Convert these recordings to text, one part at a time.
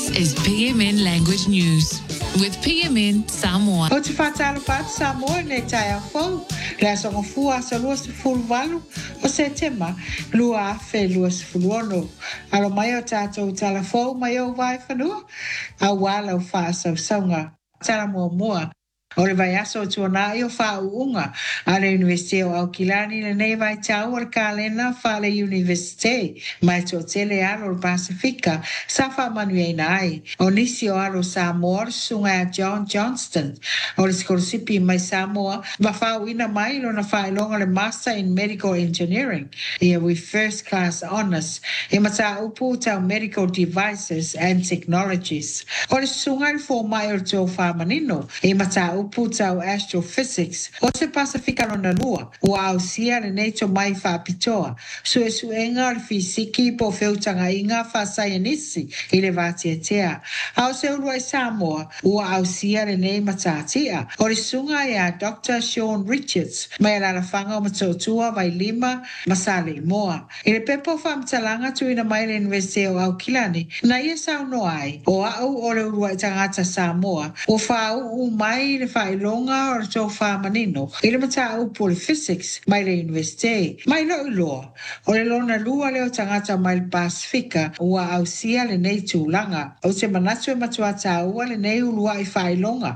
is PMN Language News with PMN Samoa. O te whātalo pātu Samoa ne tai a whau. Lea songa fua sa lua se fuluwalu o September lua afe lua se fuluono. Alo mai o tātou tala whau mai o vai whanua. A wala o whaasau saunga. Tala mua. O le vai aso tuana i o whauunga a le Universite o Aukilani le nei vai tau o le kalena whale Universite mai to tele alo le Pasifika sa wha manueina ai. O nisi o alo Samoa sunga a John Johnston o le skorosipi mai Samoa wa whauina mai lo na whailonga le Master in Medical Engineering ia with first class honors e mata upu tau Medical Devices and Technologies. O le sunga le fo mai o tō whamanino e mata uputau astrophysics o te Pasifika lona lua ua au sia le neito mai whaapitoa suenga o le fisiki po whiutanga inga whasaianisi i le vātiatea. Au se urua i Samoa ua au sia le nei matatia o le sunga ia Dr. Sean Richards mai ala whanga o matotua vai 5 masale moa. I le pepo whamtalanga tuina mai le Universite o Aukilani na ia sauno ai o au o le urua i tangata Samoa o whau mai le whailonga o le tō whamanino i le mata upo le physics mai le Universite mai lo iloa o le lona lua leo tangata mai le Pasifika ua au sia le nei tūlanga o te manatu e matuata ua le nei ulua i whailonga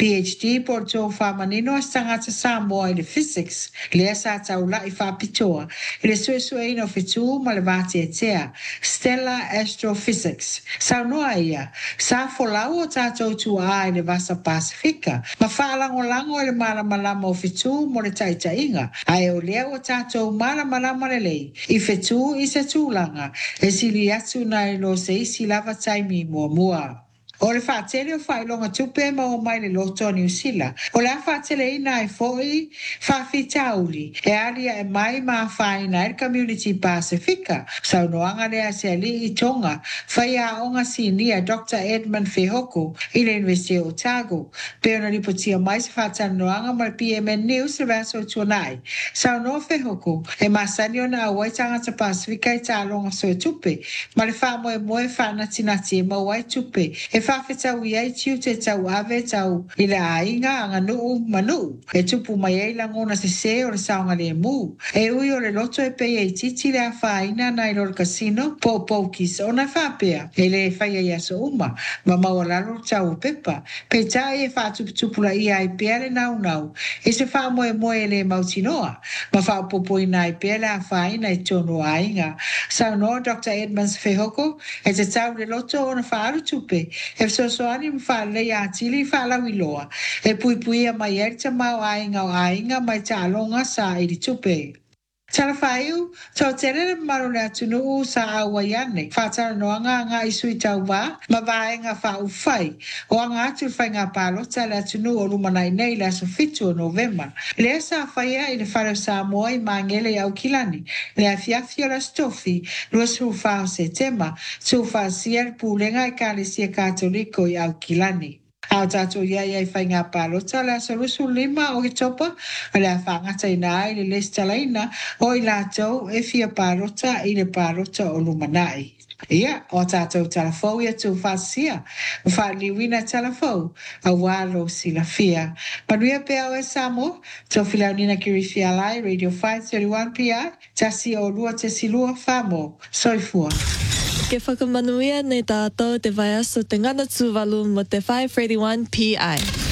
PhD po le tō whamanino e tangata Samoa i le physics le asa taula i whapitoa i le suesue ino fitu ma le vātia tea Stellar Astrophysics saunoa ia sa folau o tātou tua ai le vasa Pasifika ma whaalango e le malamalama o fitu mo le taitainga. Ai o lea o tātou malamalama le lei. I fitu i se tūlanga e sili atu na e lo se isi lava taimi mua. O le whaatele o whailonga tupe ma o mai le loto New Zealand. O le whaatele ina e foi whawhitauli e alia e mai ma whaina e Community Pasifika. Saunoanga lea se ali i tonga whaia onga sinia Dr. Edmund Fehoko i le Universite o Otago. Peona ripotia mai se whaatanoanga ma le PMN News le vaso tuanai. Sauno Fehoko e masani o na waitanga ta Pasifika i tālonga so tupe. Ma le wha moe whanatinati e ma wai tupe e whawhetau i ai tiu te tau ave tau i le ainga anga nuu manu. E tupu mai ei langona se o le saonga le mu. E ui o le loto e pei e titi le a whaina na i lor casino po poukis o na whapea. E le whaia i aso uma. Ma mawalalo tau pepa. Pe tai e whatuputupula i ai pea le nau. E se wha moe le mautinoa. Ma whaopopo i nai pea le a whaina i tono ainga. Sauno Dr. Edmunds Fehoko e te tau le loto o na whaaru tupe. E soani mwhale a tili whalau iloa. E pui a mai erta mau ainga mai tālonga sa i tupe. Tala whaiu, tau tere le maro le atunu sa awa iane. Whatara noanga ngā isu i tau wā, ma vāenga whau whai. O anga atu whai ngā pālota le atunu o rumanai nei le aso fitu o November. Le asa whaia i le whare Samoa i mangele au kilani. Le a fiafio la stofi, luas hu whao se tema, tu whasia le pūlenga i kālesia katoliko i au kilani. Au tātou iai whai ngā pālota le asarusu 5 o ki topa le a whangata ina ai le lestalaina o i lātou e fia pālota i le pālota o lumanai. Ia, o tātou talafou ia tū whasia, whaaliwina talafou a walo sila fia. Manuia pea o e Samo, tō whilaunina ki rifia lai, Radio 531 PI, tasi o lua te silua whamo, soifua. Ke whakamanuia nei tātou te vai aso te ngana tūwalu mo te 531 PI.